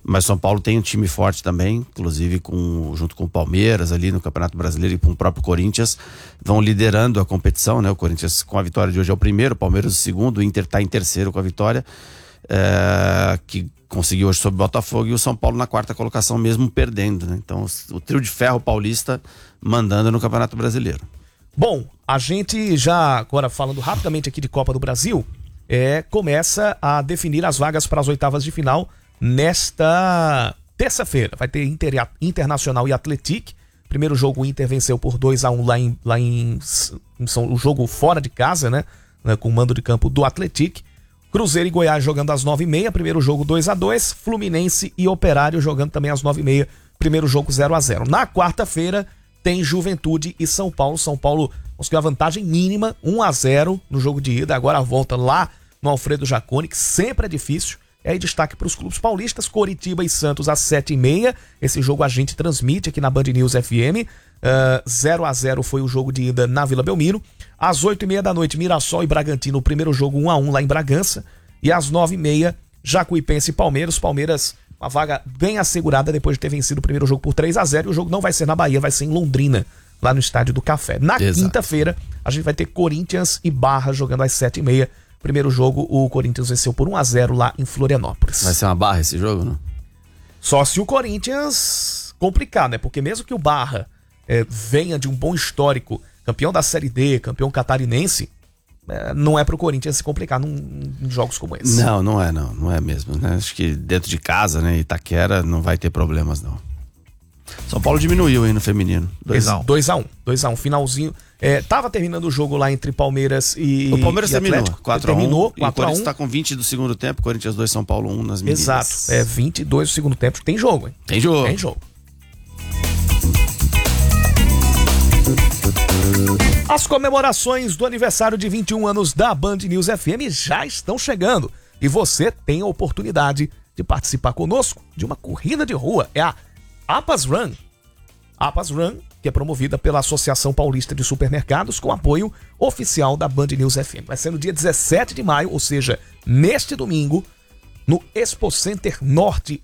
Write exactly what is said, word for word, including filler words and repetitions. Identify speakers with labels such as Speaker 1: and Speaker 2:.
Speaker 1: Mas São Paulo tem um time forte também, inclusive com, junto com o Palmeiras ali no Campeonato Brasileiro e com o próprio Corinthians, vão liderando a competição, né? O Corinthians com a vitória de hoje é o primeiro, o Palmeiras o segundo, o Inter está em terceiro com a vitória, é, que conseguiu hoje sobre o Botafogo, e o São Paulo na quarta colocação mesmo perdendo, né? Então o trio de ferro paulista mandando no Campeonato Brasileiro.
Speaker 2: Bom, a gente já, agora falando rapidamente aqui de Copa do Brasil, é, começa a definir as vagas para as oitavas de final nesta terça-feira. Vai ter Inter, Internacional e Atlético. Primeiro jogo o Inter venceu por dois a um lá em, lá em, em São, o jogo fora de casa, né? Com o mando de campo do Atlético. Cruzeiro e Goiás jogando às nove e meia, primeiro jogo dois a dois, Fluminense e Operário jogando também às nove e meia, primeiro jogo zero a zero. Na quarta-feira tem Juventude e São Paulo. São Paulo conseguiu a vantagem mínima, um a zero no jogo de ida, agora a volta lá no Alfredo Jaconi, que sempre é difícil. E aí destaque para os clubes paulistas, Coritiba e Santos às sete e meia, esse jogo a gente transmite aqui na Band News F M, uh, zero a zero foi o jogo de ida na Vila Belmiro. Às oito e meia da noite, Mirassol e Bragantino, o primeiro jogo um a um lá em Bragança. E às nove e meia, Jacuipense e Palmeiras. Palmeiras, uma vaga bem assegurada depois de ter vencido o primeiro jogo por três a zero. E o jogo não vai ser na Bahia, vai ser em Londrina, lá no Estádio do Café. Na Exato. Quinta-feira, a gente vai ter Corinthians e Barra jogando às sete e meia. Primeiro jogo, o Corinthians venceu por um a zero lá em Florianópolis.
Speaker 1: Vai ser uma Barra esse jogo, não?
Speaker 2: Só se o Corinthians complicar, né? Porque mesmo que o Barra é, venha de um bom histórico, campeão da Série D, campeão catarinense, é, não é pro Corinthians se complicar num, em jogos como esse.
Speaker 1: Não, não é não, não é mesmo, né? Acho que dentro de casa, né, Itaquera, não vai ter problemas não. São Paulo diminuiu aí no feminino. dois a um.
Speaker 2: dois a um. dois a um, finalzinho. É, tava terminando o jogo lá entre Palmeiras e
Speaker 1: O Palmeiras
Speaker 2: e
Speaker 1: terminou
Speaker 2: Atlético.
Speaker 1: quatro a um.
Speaker 2: Terminou
Speaker 1: E o Corinthians tá com vinte do segundo tempo, Corinthians dois, São Paulo um nas meninas.
Speaker 2: Exato. É vinte e dois do segundo tempo. Tem jogo, hein?
Speaker 1: Tem jogo.
Speaker 2: Tem jogo. As comemorações do aniversário de vinte e um anos da Band News F M já estão chegando. E você tem a oportunidade de participar conosco de uma corrida de rua. É a Apas Run. Apas Run, que é promovida pela Associação Paulista de Supermercados, com apoio oficial da Band News F M. Vai ser no dia dezessete de maio, ou seja, neste domingo, no Expo Center Norte,